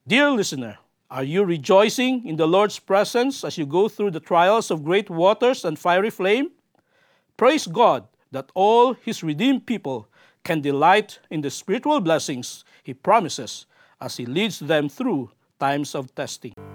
Dear listener, are you rejoicing in the Lord's presence as you go through the trials of great waters and fiery flame? Praise God that all His redeemed people can delight in the spiritual blessings He promises as He leads them through times of testing.